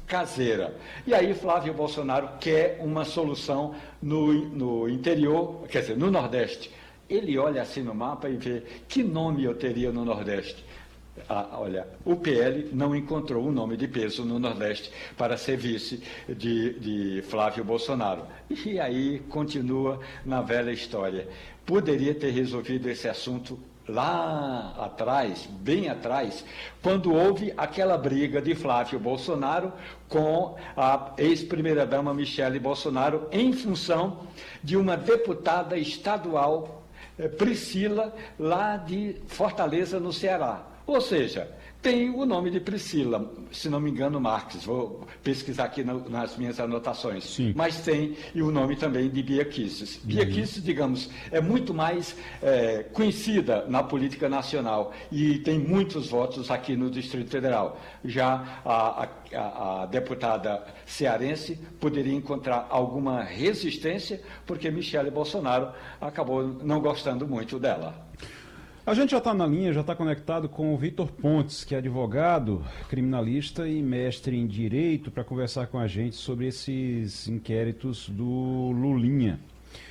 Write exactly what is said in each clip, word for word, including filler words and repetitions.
caseira. E aí Flávio Bolsonaro quer uma solução no, no interior, quer dizer, no Nordeste. Ele olha assim no mapa e vê que nome eu teria no Nordeste. Ah, olha, o P L não encontrou um nome de peso no Nordeste para ser vice de, de Flávio Bolsonaro. E aí continua na velha história. Poderia ter resolvido esse assunto lá atrás, bem atrás, quando houve aquela briga de Flávio Bolsonaro com a ex-primeira-dama Michele Bolsonaro em função de uma deputada estadual, Priscila, lá de Fortaleza, no Ceará. Ou seja, tem o nome de Priscila, se não me engano, Marques, vou pesquisar aqui no, nas minhas anotações. Sim. Mas tem e o nome também de Bia Kicis. Bia uhum. Kicis, digamos, é muito mais é, conhecida na política nacional e tem muitos votos aqui no Distrito Federal. Já a, a, a deputada cearense poderia encontrar alguma resistência, porque Michele Bolsonaro acabou não gostando muito dela. A gente já está na linha, já está conectado com o Vitor Pontes, que é advogado, criminalista e mestre em Direito, para conversar com a gente sobre esses inquéritos do Lulinha.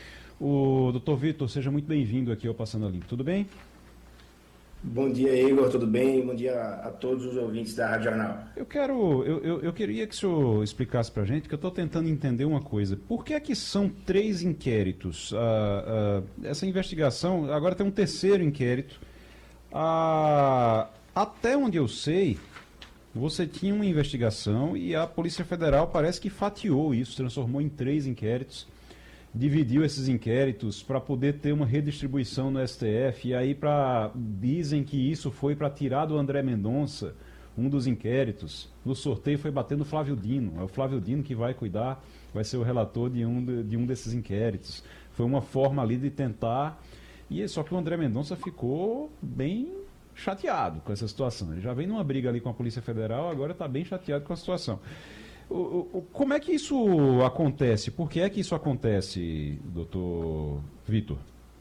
O doutor Vitor, seja muito bem-vindo aqui ao Passando a Limpo. Tudo bem? Bom dia, Igor. Tudo bem? Bom dia a todos os ouvintes da Rádio Jornal. Eu quero, eu, eu, eu queria que o senhor explicasse para a gente, que eu estou tentando entender uma coisa. Por que é que são três inquéritos? Ah, ah, essa investigação, agora tem um terceiro inquérito. Ah, até onde eu sei, você tinha uma investigação e a Polícia Federal parece que fatiou isso, transformou em três inquéritos. Dividiu esses inquéritos para poder ter uma redistribuição no S T F, e aí pra, dizem que isso foi para tirar do André Mendonça um dos inquéritos. No sorteio foi bater no Flávio Dino, é o Flávio Dino que vai cuidar, vai ser o relator de um, de, de um desses inquéritos. Foi uma forma ali de tentar, e só que o André Mendonça ficou bem chateado com essa situação. Ele já vem numa briga ali com a Polícia Federal, agora está bem chateado com a situação. O, o, como é que isso acontece? Por que é que isso acontece, doutor Vitor?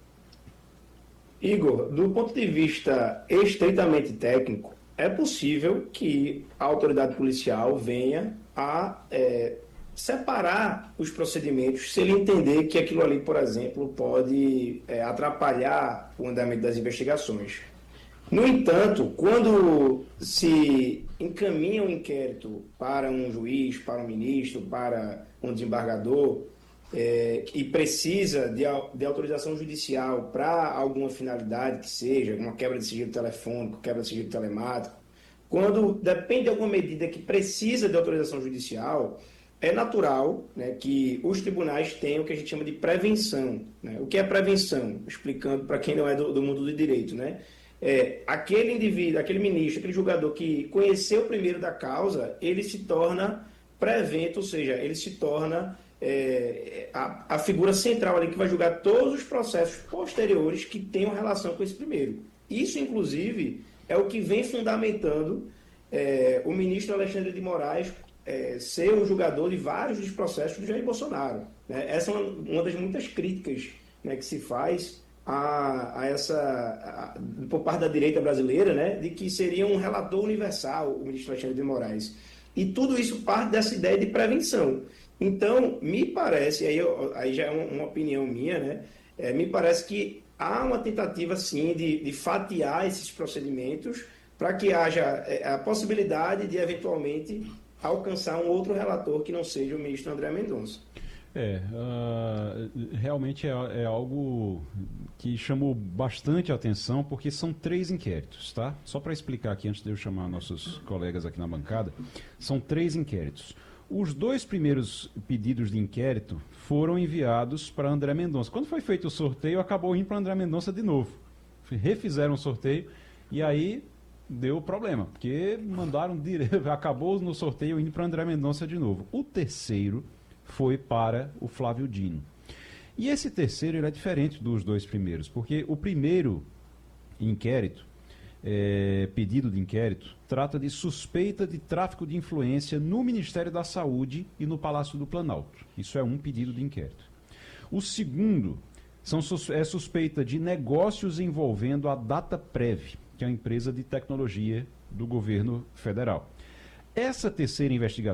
Igor, do ponto de vista estritamente técnico, é possível que a autoridade policial venha a é, separar os procedimentos se ele entender que aquilo ali, por exemplo, pode é, atrapalhar o andamento das investigações. No entanto, quando se encaminha um inquérito para um juiz, para um ministro, para um desembargador, é, e precisa de, de autorização judicial para alguma finalidade que seja, uma quebra de sigilo telefônico, quebra de sigilo telemático, quando depende de alguma medida que precisa de autorização judicial, é natural, né, que os tribunais tenham o que a gente chama de prevenção. Né? O que é prevenção? Explicando para quem não é do, do mundo do direito, né? É, aquele indivíduo, aquele ministro, aquele julgador que conheceu primeiro da causa, ele se torna prevento, ou seja, ele se torna é, a, a figura central ali que vai julgar todos os processos posteriores que tenham relação com esse primeiro. Isso, inclusive, é o que vem fundamentando é, o ministro Alexandre de Moraes é, ser o julgador de vários dos processos do Jair Bolsonaro. Né? Essa é uma, uma das muitas críticas, né, que se faz A, a essa, a, por parte da direita brasileira, né, de que seria um relator universal o ministro Alexandre de Moraes. E tudo isso parte dessa ideia de prevenção. Então, me parece, aí, eu, aí já é uma, uma opinião minha, né, é, me parece que há uma tentativa, sim, de, de fatiar esses procedimentos para que haja a possibilidade de, eventualmente, alcançar um outro relator que não seja o ministro André Mendonça. É, uh, realmente é, é algo que chamou bastante atenção, porque são três inquéritos, tá? Só para explicar aqui, antes de eu chamar nossos colegas aqui na bancada, são três inquéritos. Os dois primeiros pedidos de inquérito foram enviados para André Mendonça. Quando foi feito o sorteio, acabou indo para André Mendonça de novo. Refizeram o sorteio e aí deu problema, porque mandaram direto, acabou no sorteio indo para André Mendonça de novo. O terceiro foi para o Flávio Dino. E esse terceiro ele é diferente dos dois primeiros, porque o primeiro inquérito, é, pedido de inquérito, trata de suspeita de tráfico de influência no Ministério da Saúde e no Palácio do Planalto. Isso é um pedido de inquérito. O segundo são, é suspeita de negócios envolvendo a DataPrev, que é uma empresa de tecnologia do governo federal. Essa terceira investigação